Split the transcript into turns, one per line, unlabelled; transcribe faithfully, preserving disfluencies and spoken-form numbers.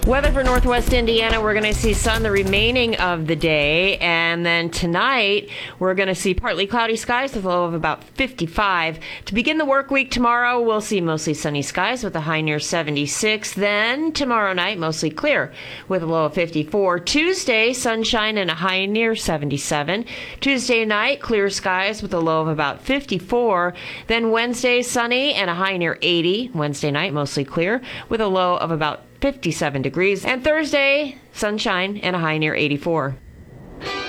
Weather for Northwest Indiana, we're going to see sun the remaining of the day. And then tonight, we're going to see partly cloudy skies with a low of about fifty-five. To begin the work week tomorrow, we'll see mostly sunny skies with a high near seventy-six. Then tomorrow night, mostly clear with a low of fifty-four. Tuesday, sunshine and a high near seventy-seven. Tuesday night, clear skies with a low of about fifty-four. Then Wednesday, sunny and a high near eighty. Wednesday night, mostly clear with a low of about fifty-seven degrees. And Thursday, sunshine and a high near eighty-four.